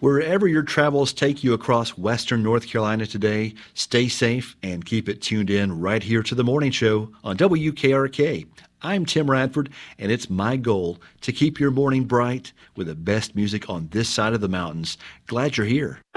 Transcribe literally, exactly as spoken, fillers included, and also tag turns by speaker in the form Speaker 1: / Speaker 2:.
Speaker 1: Wherever your travels take you across western North Carolina today, stay safe and keep it tuned in right here to the morning show on W K R K. I'm Tim Radford, and it's my goal to keep your morning bright with the best music on this side of the mountains. Glad you're here.